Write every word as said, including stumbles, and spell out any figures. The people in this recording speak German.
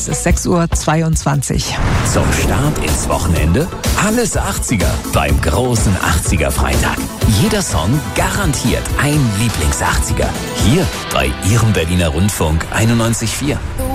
Es ist sechs Uhr zweiundzwanzig. Zum Start ins Wochenende alles achtziger beim großen achtziger-Freitag. Jeder Song garantiert ein Lieblings-achtziger. Hier bei Ihrem Berliner Rundfunk einundneunzig Komma vier.